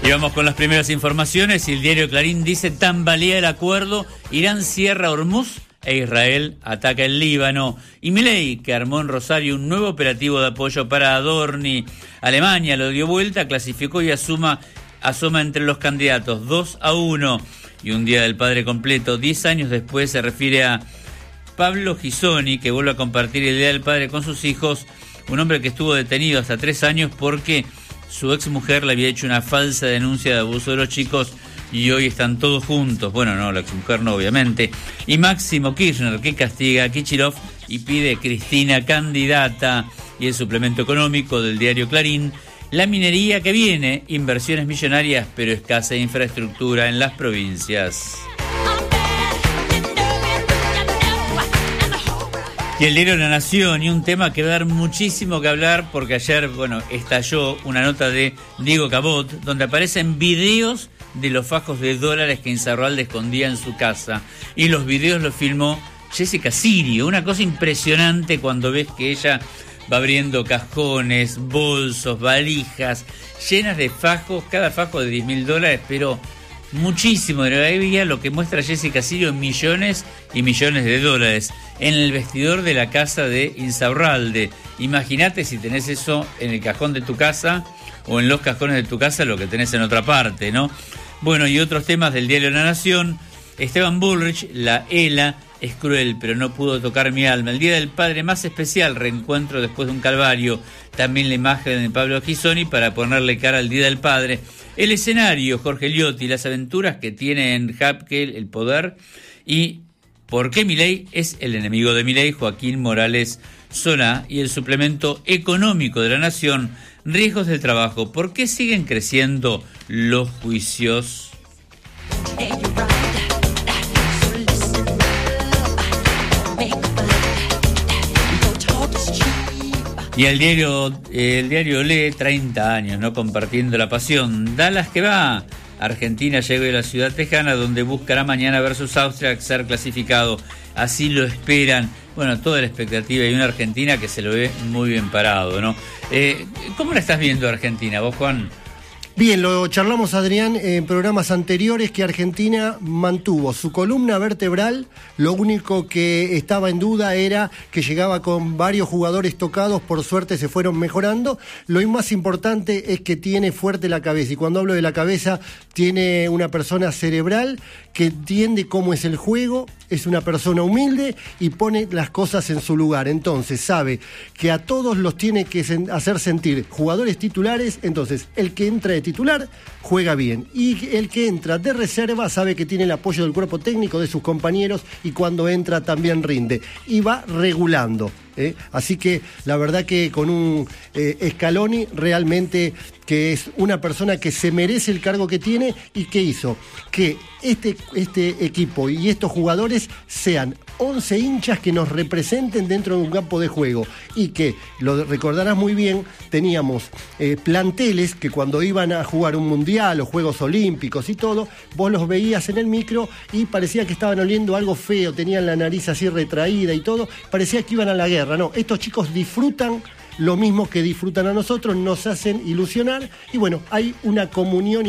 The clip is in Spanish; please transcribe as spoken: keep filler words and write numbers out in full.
Y vamos con las primeras informaciones. Y el diario Clarín dice: tambalea el acuerdo, Irán cierra Hormuz e Israel ataca el Líbano. Y Milei, que armó en Rosario un nuevo operativo de apoyo para Adorni. Alemania lo dio vuelta, clasificó y asuma, asoma entre los candidatos dos a uno. Y un día del padre completo, diez años después, se refiere a Pablo Gisoni, que vuelve a compartir el día del padre con sus hijos. Un hombre que estuvo detenido hasta tres años porque su exmujer le había hecho una falsa denuncia de abuso de los chicos y hoy están todos juntos. Bueno, no, la exmujer no, obviamente. Y Máximo Kirchner, que castiga a Kichilov y pide Cristina candidata. Y el suplemento económico del diario Clarín: la minería que viene, inversiones millonarias, pero escasa infraestructura en las provincias. Y el diario La Nación, y un tema que va a dar muchísimo que hablar, porque ayer, bueno, estalló una nota de Diego Cabot, donde aparecen videos de los fajos de dólares que Insaurralde escondía en su casa. Y los videos los filmó Jessica Sirio. Una cosa impresionante cuando ves que ella va abriendo cajones, bolsos, valijas, llenas de fajos, cada fajo de diez mil dólares, pero muchísimo. De ahí veía lo que muestra Jessica Sirio en millones y millones de dólares en el vestidor de la casa de Insaurralde. Imagínate si tenés eso en el cajón de tu casa o en los cajones de tu casa, lo que tenés en otra parte, ¿no? Bueno, y otros temas del diario La Nación. Esteban Bullrich, la ELA es cruel, pero no pudo tocar mi alma. El Día del Padre más especial, reencuentro después de un calvario. También la imagen de Pablo Gisoni para ponerle cara al Día del Padre. El escenario, Jorge Liotti, las aventuras que tiene en Hapkel el poder. Y por qué Milei es el enemigo de Milei, Joaquín Morales Solá. Y el suplemento económico de La Nación: riesgos del trabajo. ¿Por qué siguen creciendo los juicios? Y el diario, el diario lee treinta años, ¿no? Compartiendo la pasión. Dallas que va. Argentina llega a la ciudad tejana, donde buscará mañana versus Austria ser clasificado. Así lo esperan. Bueno, toda la expectativa, y una Argentina que se lo ve muy bien parado, ¿no? Eh, ¿Cómo la estás viendo Argentina, vos, Juan? Bien, lo charlamos, Adrián, en programas anteriores, que Argentina mantuvo su columna vertebral. Lo único que estaba en duda era que llegaba con varios jugadores tocados, por suerte se fueron mejorando. Lo más importante es que tiene fuerte la cabeza, y cuando hablo de la cabeza, tiene una persona cerebral que entiende cómo es el juego, es una persona humilde y pone las cosas en su lugar. Entonces sabe que a todos los tiene que hacer sentir jugadores titulares. Entonces el que entra de titular juega bien, y el que entra de reserva sabe que tiene el apoyo del cuerpo técnico, de sus compañeros, y cuando entra también rinde y va regulando. ¿eh? Así que la verdad que con un eh, Scaloni realmente que es una persona que se merece el cargo que tiene, y que hizo que este, este equipo y estos jugadores sean once hinchas que nos representen dentro de un campo de juego, y que, lo recordarás muy bien, teníamos eh, planteles que cuando iban a jugar un mundial o Juegos Olímpicos y todo, vos los veías en el micro y parecía que estaban oliendo algo feo, tenían la nariz así retraída y todo, parecía que iban a la guerra. No, estos chicos disfrutan lo mismo que disfrutan a nosotros, nos hacen ilusionar, y bueno, hay una comunión